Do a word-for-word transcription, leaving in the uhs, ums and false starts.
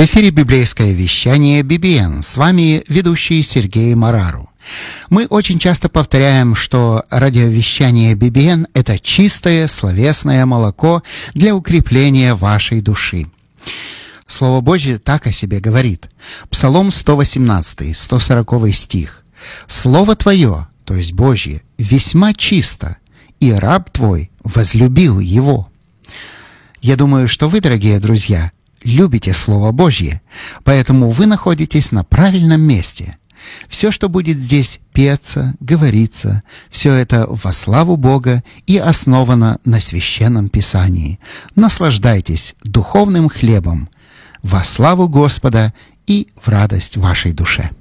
В эфире библейское вещание би би эн. С вами ведущий Сергей Марару. Мы очень часто повторяем, что радиовещание би би эн – это чистое словесное молоко для укрепления вашей души. Слово Божье так о себе говорит. Псалом сто восемнадцатый, сто сороковый стих. «Слово Твое, то есть Божье, весьма чисто, и раб Твой возлюбил его». Я думаю, что вы, дорогие друзья, любите Слово Божье, поэтому вы находитесь на правильном месте. Все, что будет здесь петься, говориться, все это во славу Бога и основано на Священном Писании. Наслаждайтесь духовным хлебом во славу Господа и в радость вашей душе.